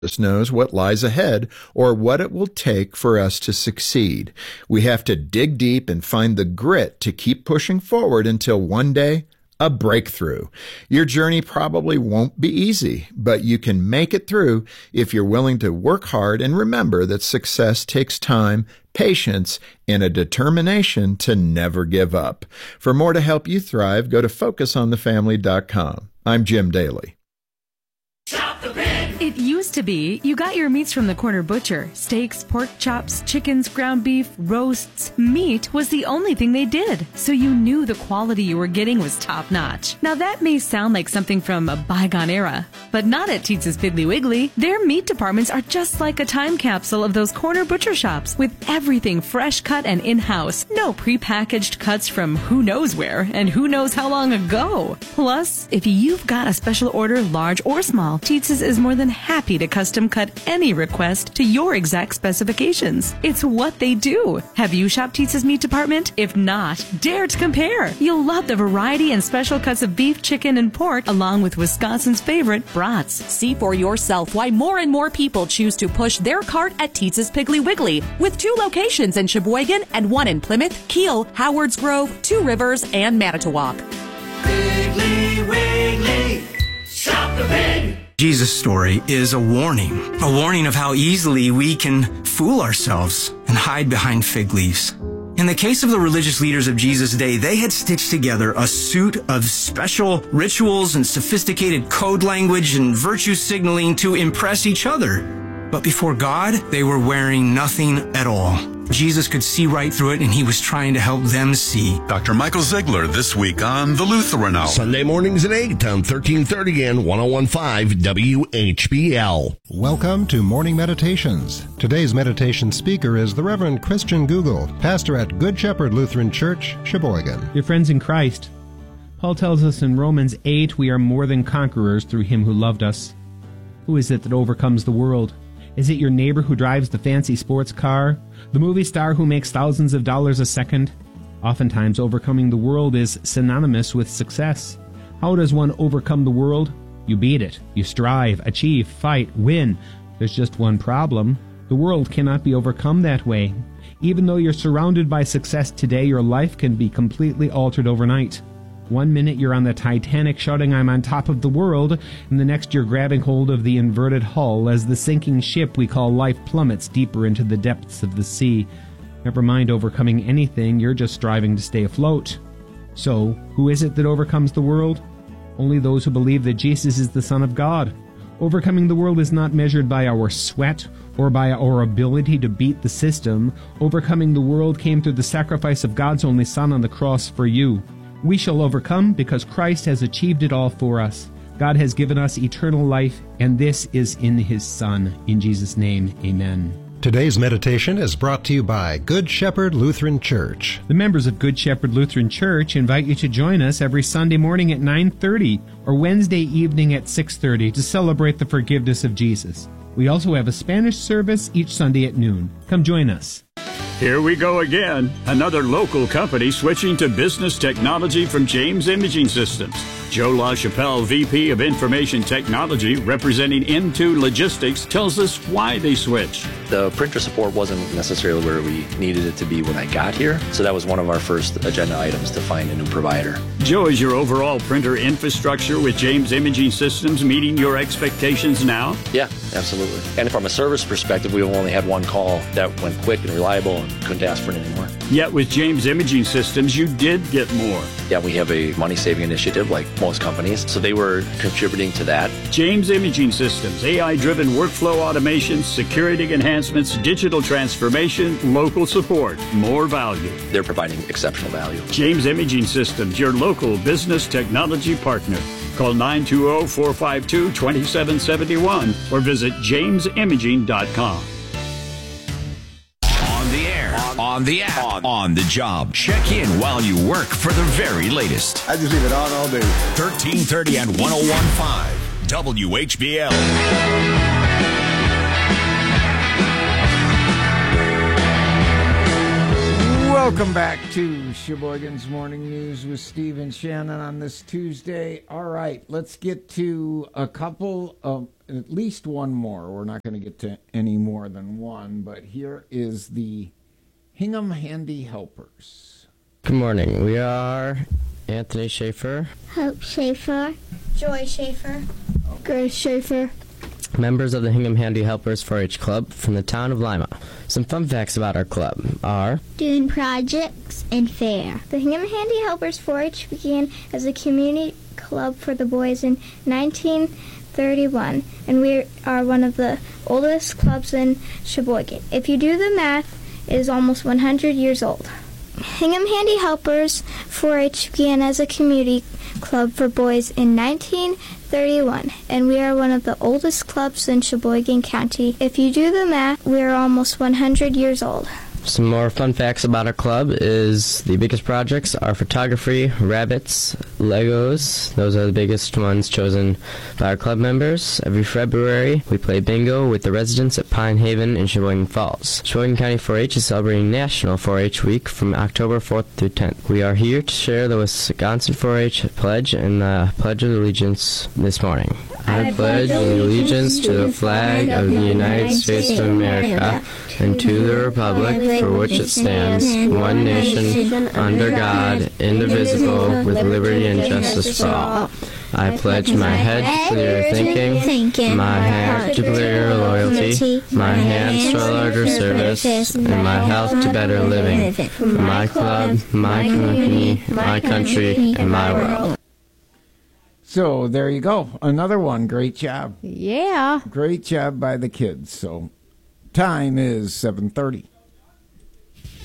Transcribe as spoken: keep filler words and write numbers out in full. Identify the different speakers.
Speaker 1: Jesus knows what lies ahead or what it will take for us to succeed. We have to dig deep and find the grit to keep pushing forward until one day, a breakthrough. Your journey probably won't be easy, but you can make it through if you're willing to work hard and remember that success takes time, patience, and a determination to never give up. For more to help you thrive, go to focus on the family dot com. I'm Jim Daly.
Speaker 2: It used to be you got your meats from the corner butcher. Steaks, pork chops, chickens, ground beef, roasts. Meat was the only thing they did, so you knew the quality you were getting was top-notch. Now that may sound like something from a bygone era, but not at Teetz's Piggly Wiggly. Their meat departments are just like a time capsule of those corner butcher shops, with everything fresh cut and in-house. No prepackaged cuts from who knows where and who knows how long ago. Plus, if you've got a special order, large or small, Teetz's is more than happy to custom cut any request to your exact specifications. It's what they do. Have you shopped Teetz's meat department? If not, dare to compare. You'll love the variety and special cuts of beef, chicken, and pork, along with Wisconsin's favorite brats.
Speaker 3: See for yourself why more and more people choose to push their cart at Teetz's Piggly Wiggly, with two locations in Sheboygan and one in Plymouth, Kiel, Howards Grove, Two Rivers, and Manitowoc.
Speaker 4: Piggly Wiggly, shop the pig.
Speaker 5: Jesus' story is a warning, a warning of how easily we can fool ourselves and hide behind fig leaves. In the case of the religious leaders of Jesus' day, they had stitched together a suit of special rituals and sophisticated code language and virtue signaling to impress each other. But before God, they were wearing nothing at all. Jesus could see right through it, and he was trying to help them see.
Speaker 6: Doctor Michael Ziegler this week on The Lutheran Hour.
Speaker 7: Sunday mornings at eight on thirteen thirty and one oh one point five W H B L.
Speaker 8: Welcome to Morning Meditations. Today's meditation speaker is the Reverend Christian Google, pastor at Good Shepherd Lutheran Church, Sheboygan.
Speaker 9: Dear friends in Christ, Paul tells us in Romans eight, we are more than conquerors through him who loved us. Who is it that overcomes the world? Is it your neighbor who drives the fancy sports car? The movie star who makes thousands of dollars a second? Oftentimes, overcoming the world is synonymous with success. How does one overcome the world? You beat it. You strive, achieve, fight, win. There's just one problem. The world cannot be overcome that way. Even though you're surrounded by success today, your life can be completely altered overnight. One minute you're on the Titanic shouting, I'm on top of the world, and the next you're grabbing hold of the inverted hull as the sinking ship we call life plummets deeper into the depths of the sea. Never mind overcoming anything, you're just striving to stay afloat. So, who is it that overcomes the world? Only those who believe that Jesus is the Son of God. Overcoming the world is not measured by our sweat or by our ability to beat the system. Overcoming the world came through the sacrifice of God's only Son on the cross for you. We shall overcome because Christ has achieved it all for us. God has given us eternal life, and this is in his Son. In Jesus' name, amen.
Speaker 8: Today's meditation is brought to you by Good Shepherd Lutheran Church.
Speaker 9: The members of Good Shepherd Lutheran Church invite you to join us every Sunday morning at nine thirty or Wednesday evening at six thirty to celebrate the forgiveness of Jesus. We also have a Spanish service each Sunday at noon. Come join us.
Speaker 10: Here we go again. Another local company switching to business technology from James Imaging Systems. Joe LaChapelle, V P of Information Technology, representing M two Logistics, tells us why they switched.
Speaker 11: The printer support wasn't necessarily where we needed it to be when I got here, so that was one of our first agenda items, to find a new provider.
Speaker 10: Joe, is your overall printer infrastructure with James Imaging Systems meeting your expectations now?
Speaker 11: Yeah, absolutely. And from a service perspective, we've only had one call that went quick and reliable and couldn't ask for it anymore.
Speaker 10: Yet with James Imaging Systems, you did get more.
Speaker 11: Yeah, we have a money-saving initiative like most companies, so they were contributing to that.
Speaker 10: James Imaging Systems, A I-driven workflow automation, security enhancements, digital transformation, local support, more value.
Speaker 11: They're providing exceptional value.
Speaker 10: James Imaging Systems, your local business technology partner. Call nine two zero, four five two, two seven seven one or visit james imaging dot com.
Speaker 12: On the app, on, on the job. Check in while you work for the very latest.
Speaker 13: I just leave it on all day.
Speaker 12: thirteen thirty and one oh one point five W H B L.
Speaker 14: Welcome back to Sheboygan's Morning News with Steve and Shannon on this Tuesday. All right, let's get to a couple of at least one more. We're not going to get to any more than one, but here is the Hingham Handy Helpers.
Speaker 13: Good morning. We are Anthony Schaefer,
Speaker 15: Hope Schaefer, Joy Schaefer, Grace Schaefer,
Speaker 13: members of the Hingham Handy Helpers four H Club from the town of Lima. Some fun facts about our club are
Speaker 15: doing projects and fair. The Hingham Handy Helpers four H began as a community club for the boys in nineteen thirty-one, and we are one of the oldest clubs in Sheboygan. If you do the math, it is almost one hundred years old. Hingham Handy Helpers four H began as a community club for boys in nineteen thirty-one, and we are one of the oldest clubs in Sheboygan County. If you do the math, we are almost one hundred years old.
Speaker 13: Some more fun facts about our club is the biggest projects are photography, rabbits, Legos. Those are the biggest ones chosen by our club members. Every February, we play bingo with the residents at Pine Haven in Sheboygan Falls. Sheboygan County four H is celebrating National four H Week from October fourth through tenth. We are here to share the Wisconsin four H Pledge and the Pledge of Allegiance this morning. I pledge allegiance to the flag of the United States of America and to the republic for which it stands, one nation, under God, indivisible, with liberty and justice for all. I pledge my head to clear thinking, my heart to clear loyalty, my hands to larger service, and my health to better living, for my club, my company, my country, and my world.
Speaker 14: So there you go. Another one. Great job.
Speaker 16: Yeah.
Speaker 14: Great job by the kids. So time is seven thirty.